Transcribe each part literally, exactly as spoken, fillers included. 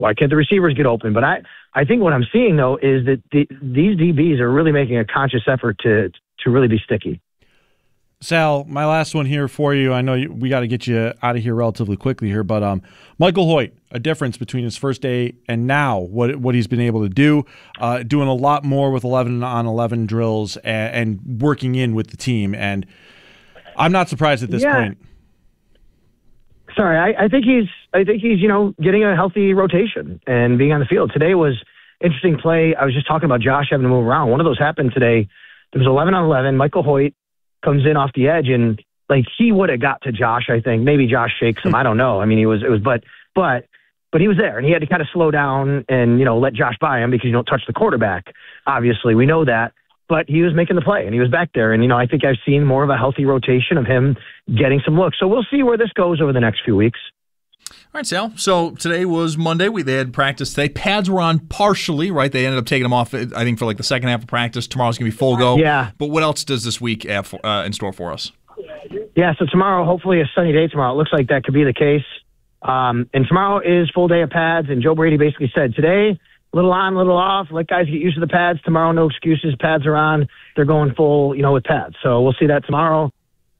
Why can't the receivers get open? But I, I think what I'm seeing, though, is that the, these D Bs are really making a conscious effort to to really be sticky. Sal, my last one here for you. I know you, we got to get you out of here relatively quickly here, but um, Michael Hoyt, a difference between his first day and now, what what he's been able to do, uh, doing a lot more with eleven on eleven drills and, and working in with the team. And I'm not surprised at this yeah. point. Sorry, I, I think he's I think he's you know getting a healthy rotation and being on the field. Today was interesting play. I was just talking about Josh having to move around. One of those happened today. There was eleven on eleven. Michael Hoyt comes in off the edge, and like he would have got to Josh, I think. Maybe Josh shakes him. I don't know. I mean, he was, it was, but, but, but he was there, and he had to kind of slow down and, you know, let Josh by him because you don't touch the quarterback. Obviously, we know that, but he was making the play, and he was back there. And, you know, I think I've seen more of a healthy rotation of him getting some looks. So we'll see where this goes over the next few weeks. All right, Sal. So today was Monday. We They had practice today. Pads were on partially, right? They ended up taking them off, I think, for like the second half of practice. Tomorrow's going to be full go. Yeah. But what else does this week have for, uh, in store for us? Yeah, so tomorrow, hopefully a sunny day tomorrow. It looks like that could be the case. Um, and tomorrow is full day of pads, and Joe Brady basically said, today, a little on, a little off. Let guys get used to the pads. Tomorrow, no excuses. Pads are on. They're going full, you know, with pads. So we'll see that tomorrow.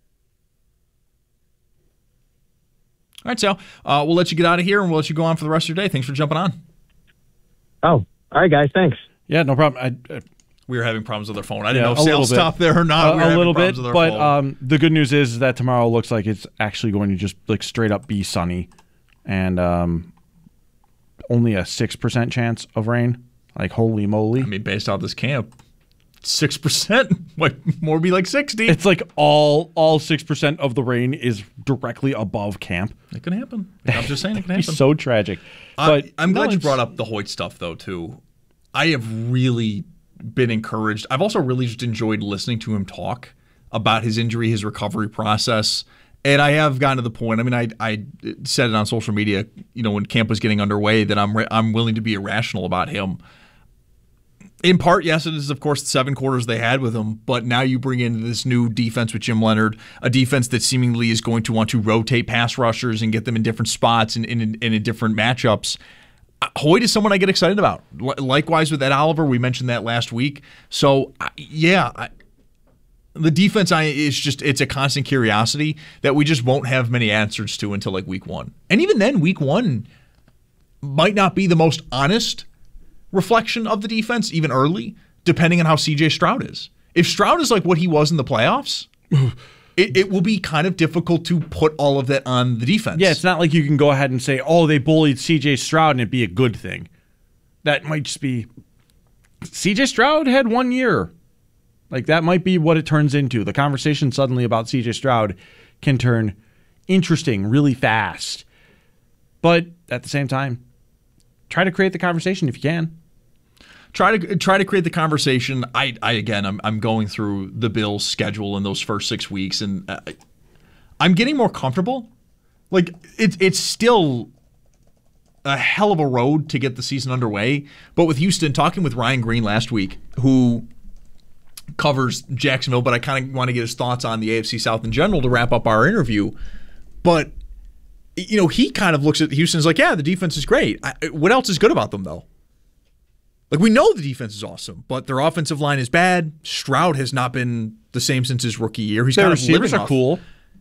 All right, Sal. Uh, we'll let you get out of here, and we'll let you go on for the rest of your day. Thanks for jumping on. Oh, all right, guys. Thanks. Yeah, no problem. I, I, we were having problems with our phone. I didn't yeah, know if Sal stopped there or not. A, we were a little bit, but phone. um, the good news is that tomorrow looks like it's actually going to just like straight up be sunny, and um, only a six percent chance of rain. Like, holy moly! I mean, based off this camp, six percent might more be like sixty. It's like all all six percent of the rain is directly above camp. It can happen. I'm just saying it can happen. It's so tragic. But I, I'm no, glad you brought up the Hoyt stuff, though, too. I have really been encouraged. I've also really just enjoyed listening to him talk about his injury, his recovery process. And I have gotten to the point, I mean, I I said it on social media, you know, when camp was getting underway, that I'm I'm willing to be irrational about him. In part, yes, it is, of course, the seven quarters they had with him, but now you bring in this new defense with Jim Leonhard, a defense that seemingly is going to want to rotate pass rushers and get them in different spots and in, in, in, in different matchups. Hoyt is someone I get excited about. L- likewise with Ed Oliver, we mentioned that last week. So, I, yeah, I, the defense I, is just, it's a constant curiosity that we just won't have many answers to until like week one. And even then, week one might not be the most honest reflection of the defense, even early, depending on how C J Stroud is. If Stroud is like what he was in the playoffs, it, it will be kind of difficult to put all of that on the defense. Yeah, it's not like you can go ahead and say, oh, they bullied C J Stroud and it'd be a good thing. That might just be, C J Stroud had one year. Like, that might be what it turns into. The conversation suddenly about C J Stroud can turn interesting really fast. But at the same time, try to create the conversation if you can. Try to try to create the conversation. I, I again, I'm I'm going through the Bills' schedule in those first six weeks, and uh, I'm getting more comfortable. Like it's it's still a hell of a road to get the season underway. But with Houston, talking with Ryan Green last week, who covers Jacksonville, but I kind of want to get his thoughts on the A F C South in general to wrap up our interview. But you know, he kind of looks at Houston's like, yeah, the defense is great. I, what else is good about them though? Like, we know the defense is awesome, but their offensive line is bad. Stroud has not been the same since his rookie year. He's Their kind of receivers living are off. cool.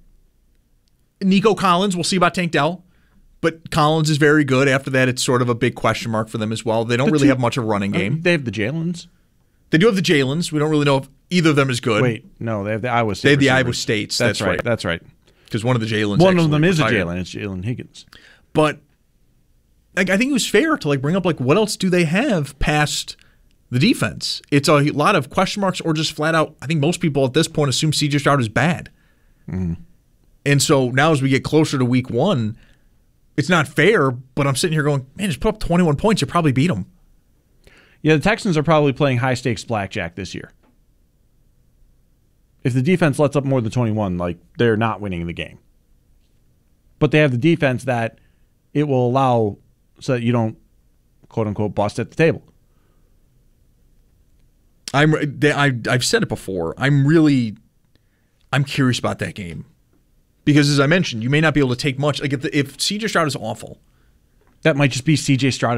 Nico Collins, we'll see about Tank Dell, but Collins is very good. After that, it's sort of a big question mark for them as well. They don't The really two- have much of a running game. They have the Jalen's. They do have the Jalen's. We don't really know if either of them is good. Wait, no, they have the Iowa State. They have the receivers. Iowa States. That's, That's right. right. That's right. Because one of the Jalen's One of actually them is a retired. Jalen. It's Jalen Higgins. But like, I think it was fair to like bring up like what else do they have past the defense? It's a lot of question marks or just flat out. I think most people at this point assume C J Stroud is bad. Mm. And so now as we get closer to week one, it's not fair, but I'm sitting here going, man, just put up twenty-one points, you probably beat them. Yeah, the Texans are probably playing high-stakes blackjack this year. If the defense lets up more than twenty-one, like, they're not winning the game. But they have the defense that it will allow so that you don't, quote-unquote, bust at the table. I'm, I, I've said it before. I'm really, I'm curious about that game. Because as I mentioned, you may not be able to take much. Like if, the, if C J Stroud is awful, That might just be C J Stroud